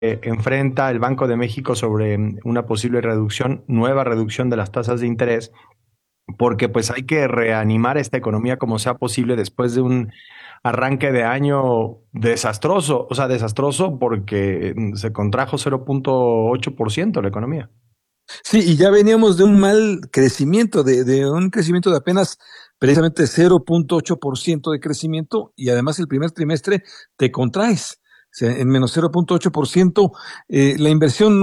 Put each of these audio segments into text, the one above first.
enfrenta el Banco de México sobre una posible reducción, nueva reducción de las tasas de interés, porque pues hay que reanimar esta economía como sea posible después de un arranque de año desastroso, o sea, desastroso porque se contrajo 0,8% la economía. Sí, y ya veníamos de un mal crecimiento, de un crecimiento de apenas precisamente 0,8% de crecimiento, y además el primer trimestre te contraes. O sea, en menos 0,8%, la inversión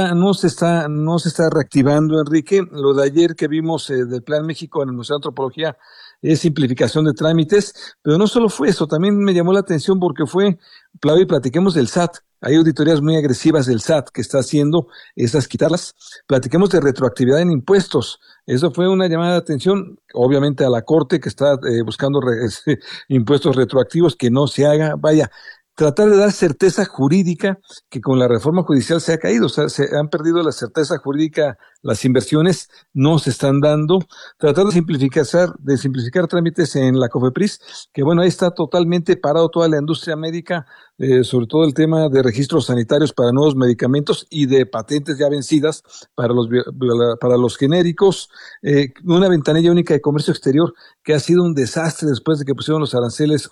no se está reactivando, Enrique. Lo de ayer que vimos del Plan México en el Museo de Antropología es simplificación de trámites, pero no solo fue eso, también me llamó la atención porque y platiquemos del SAT. Hay auditorías muy agresivas del SAT que está haciendo, esas quitarlas. Platiquemos de retroactividad en impuestos. Eso fue una llamada de atención, obviamente, a la Corte que está buscando impuestos retroactivos, que no se haga. Vaya, tratar de dar certeza jurídica que con la reforma judicial se ha caído. O sea, se han perdido la certeza jurídica, las inversiones no se están dando. Tratar de simplificar trámites en la COFEPRIS, que bueno, ahí está totalmente parado toda la industria médica, sobre todo el tema de registros sanitarios para nuevos medicamentos y de patentes ya vencidas para los genéricos, una ventanilla única de comercio exterior que ha sido un desastre después de que pusieron los aranceles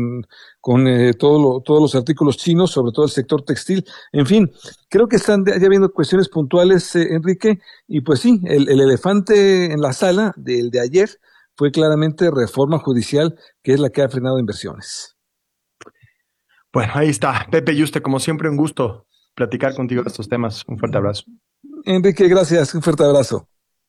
con todos los artículos chinos, sobre todo el sector textil. En fin, creo que están ya viendo cuestiones puntuales, Enrique, y pues sí, el elefante en la sala del de ayer fue claramente reforma judicial, que es la que ha frenado inversiones. Bueno, ahí está. Pepe Yuste, como siempre, un gusto platicar contigo de estos temas. Un fuerte abrazo. Enrique, gracias, un fuerte abrazo.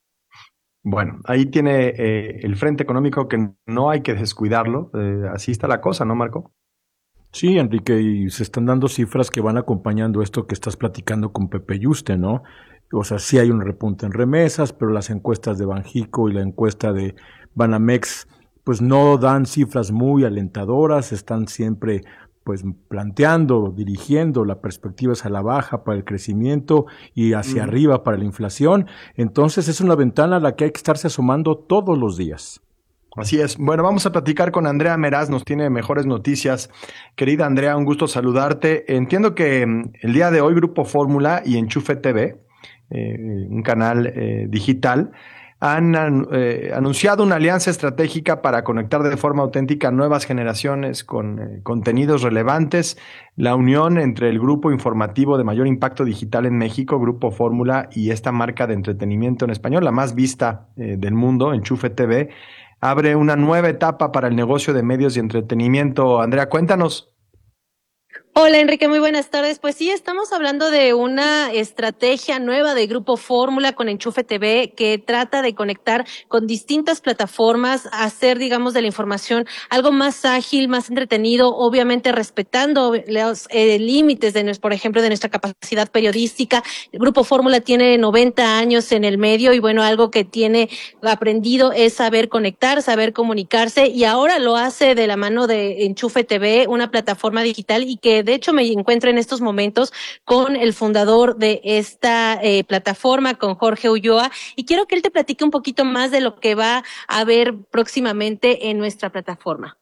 Bueno, ahí tiene el frente económico que no hay que descuidarlo. Así está la cosa, ¿no, Marco? Sí, Enrique, y se están dando cifras que van acompañando esto que estás platicando con Pepe Yuste, ¿no? O sea, sí hay un repunte en remesas, pero las encuestas de Banjico y la encuesta de Banamex, pues no dan cifras muy alentadoras, están siempre pues planteando, dirigiendo, la perspectiva es a la baja para el crecimiento y hacia arriba para la inflación. Entonces es una ventana a la que hay que estarse asomando todos los días. Así es. Bueno, vamos a platicar con Andrea Meraz, nos tiene mejores noticias. Querida Andrea, un gusto saludarte. Entiendo que el día de hoy Grupo Fórmula y Enchufe TV, un canal digital, han anunciado una alianza estratégica para conectar de forma auténtica a nuevas generaciones con contenidos relevantes. La unión entre el grupo informativo de mayor impacto digital en México, Grupo Fórmula, y esta marca de entretenimiento en español, la más vista del mundo, Enchufe TV, abre una nueva etapa para el negocio de medios y entretenimiento. Andrea, cuéntanos. Hola Enrique, muy buenas tardes. Pues sí, estamos hablando de una estrategia nueva de Grupo Fórmula con Enchufe TV que trata de conectar con distintas plataformas, hacer, digamos, de la información algo más ágil, más entretenido, obviamente respetando los límites de, por ejemplo, de nuestra capacidad periodística. El Grupo Fórmula tiene 90 años en el medio y bueno, algo que tiene aprendido es saber conectar, saber comunicarse y ahora lo hace de la mano de Enchufe TV, una plataforma digital y que de hecho me encuentro en estos momentos con el fundador de esta plataforma, con Jorge Ulloa, y quiero que él te platique un poquito más de lo que va a haber próximamente en nuestra plataforma.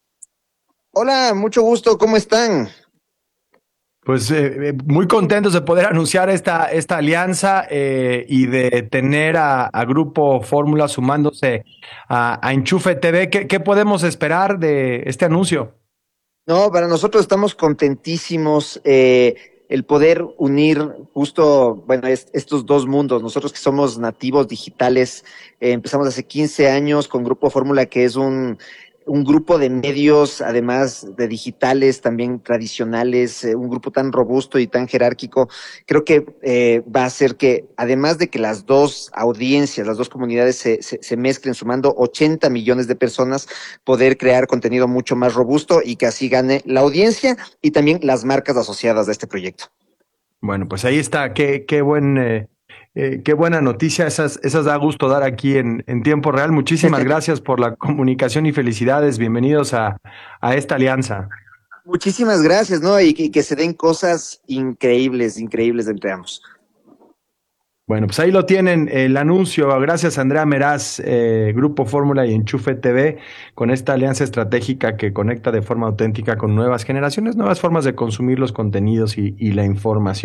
Hola, mucho gusto, ¿cómo están? Pues muy contentos de poder anunciar esta alianza y de tener a Grupo Fórmula sumándose a Enchufe TV. ¿Qué podemos esperar de este anuncio? No, para nosotros estamos contentísimos el poder unir justo, bueno, estos dos mundos. Nosotros que somos nativos digitales, empezamos hace 15 años con Grupo Fórmula, que es un grupo de medios, además de digitales, también tradicionales, un grupo tan robusto y tan jerárquico. Creo que va a hacer que, además de que las dos audiencias, las dos comunidades se mezclen, sumando 80 millones de personas, poder crear contenido mucho más robusto y que así gane la audiencia y también las marcas asociadas a este proyecto. Bueno, pues ahí está. Qué buena noticia. Esas da gusto dar aquí en tiempo real. Muchísimas gracias por la comunicación y felicidades. Bienvenidos a esta alianza. Muchísimas gracias, ¿no? Y que se den cosas increíbles, increíbles entre ambos. Bueno, pues ahí lo tienen, el anuncio. Gracias, Andrea Meraz, Grupo Fórmula y Enchufe TV, con esta alianza estratégica que conecta de forma auténtica con nuevas generaciones, nuevas formas de consumir los contenidos y la información.